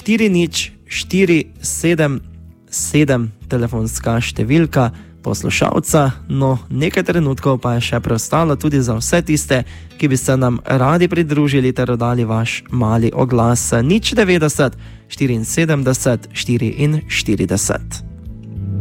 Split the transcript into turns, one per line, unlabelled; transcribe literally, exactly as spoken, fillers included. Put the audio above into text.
štiri nič štiri sedem sedem telefonska številka poslušalca. No, nekaj trenutkov pa je še preostalo tudi za vse tiste, ki bi se nam radi pridružili ter dodali vaš mali oglas. Nič devetdeset štiriinsedemdeset štiriinštirideset.